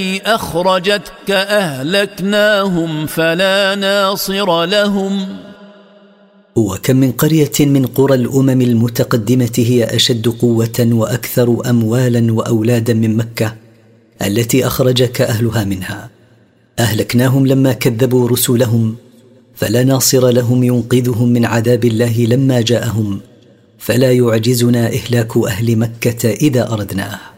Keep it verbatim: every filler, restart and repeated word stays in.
أخرجتك أهلكناهم فلا ناصر لهم. وكم من قرية من قرى الأمم المتقدمة هي أشد قوة وأكثر أموالا وأولادا من مكة التي أخرجك أهلها منها، أهلكناهم لما كذبوا رسلهم، فلا ناصر لهم ينقذهم من عذاب الله لما جاءهم، فلا يعجزنا إهلاك أهل مكة إذا أردناه.